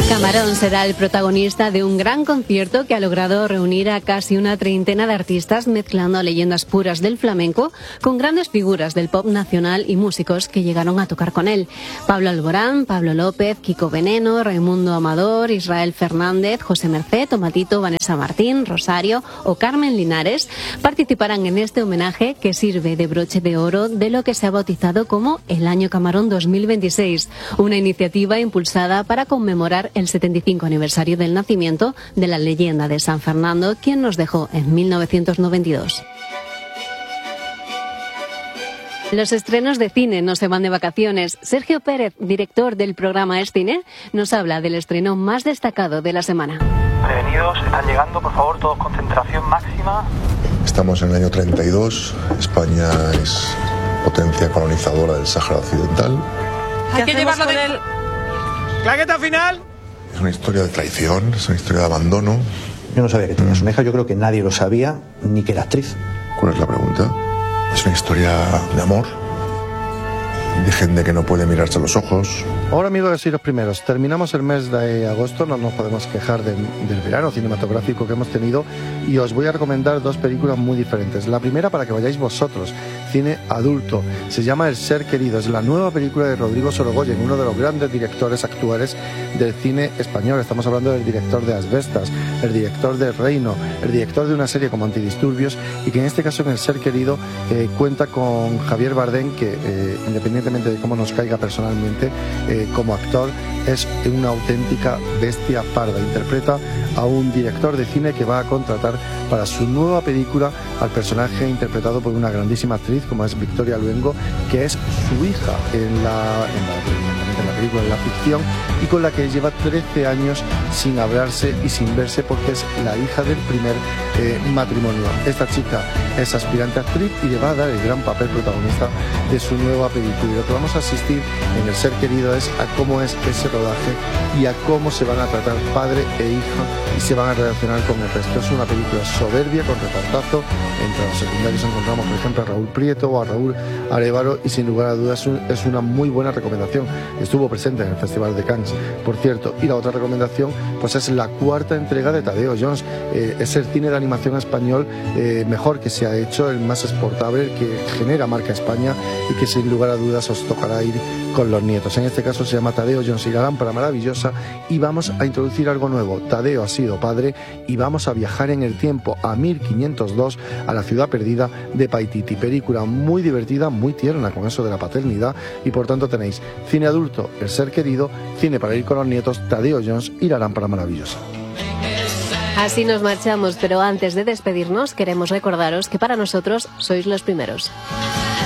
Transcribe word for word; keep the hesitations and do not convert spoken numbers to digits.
Camarón será el protagonista de un gran concierto que ha logrado reunir a casi una treintena de artistas mezclando leyendas puras del flamenco con grandes figuras del pop nacional y músicos que llegaron a tocar con él. Pablo Alborán, Pablo López, Kiko Veneno, Raimundo Amador, Israel Fernández, José Merced, Tomatito, Vanessa Martín, Rosario o Carmen Linares participarán en este homenaje que sirve de broche de oro de lo que se ha bautizado como el Año Camarón dos mil veintiséis, una iniciativa impulsada para conmemorar el setenta y cinco aniversario del nacimiento de la leyenda de San Fernando, quien nos dejó en mil novecientos noventa y dos. Los estrenos de cine no se van de vacaciones. Sergio Pérez, director del programa Es Cine, nos habla del estreno más destacado de la semana. Prevenidos, están llegando, por favor, todos concentración máxima. Estamos en el año treinta y dos, España es potencia colonizadora del Sáhara Occidental. Hay que llevarlo con el... ¡Claqueta final! Es una historia de traición, es una historia de abandono. Yo no sabía que tenía una hija, yo creo que nadie lo sabía, ni que era actriz. ¿Cuál es la pregunta? Es una historia de amor, de gente que no puede mirarse a los ojos. Ahora, amigos, y los primeros, terminamos el mes de agosto, no nos podemos quejar de, del verano cinematográfico que hemos tenido y os voy a recomendar dos películas muy diferentes. La primera para que vayáis vosotros, cine adulto, se llama El Ser Querido, es la nueva película de Rodrigo Sorogoyen, uno de los grandes directores actuales del cine español. Estamos hablando del director de Asbestas, el director de Reino, el director de una serie como Antidisturbios y que en este caso en El Ser Querido eh, cuenta con Javier Bardem, que eh, independientemente de cómo nos caiga personalmente, eh, como actor es una auténtica bestia parda. Interpreta a un director de cine que va a contratar para su nueva película al personaje interpretado por una grandísima actriz como es Victoria Luengo, que es su hija en la, en la, en la película, en la ficción, y con la que lleva trece años sin hablarse y sin verse porque es la hija del primer eh, matrimonio. Esta chica es aspirante actriz y le va a dar el gran papel protagonista de su nueva película. Y lo que vamos a asistir en El Ser Querido es a cómo es ese rodaje y a cómo se van a tratar padre e hija y se van a relacionar con el resto. Es una película soberbia, con repartazo. Entre los secundarios encontramos, por ejemplo, a Raúl Prieto o a Raúl Arévalo y sin lugar a dudas es una muy buena recomendación. Estuvo presente en el Festival de Cannes, por cierto. Y la otra recomendación pues es la cuarta entrega de Tadeo Jones. Eh, es el cine de animación español eh, mejor que se ha hecho, el más exportable, el que genera marca España y que sin lugar a dudas os tocará ir con los nietos. En este caso se llama Tadeo Jones y la lámpara maravillosa y vamos a introducir algo nuevo. Tadeo ha sido padre y vamos a viajar en el tiempo a mil quinientos dos a la ciudad perdida de Paititi. Película muy divertida, muy tierna con eso de la paternidad y por tanto tenéis cine adulto, El Ser Querido, cine para ir con los nietos, Tadeo Jones y la lámpara maravillosa. Así nos marchamos, pero antes de despedirnos queremos recordaros que para nosotros sois los primeros.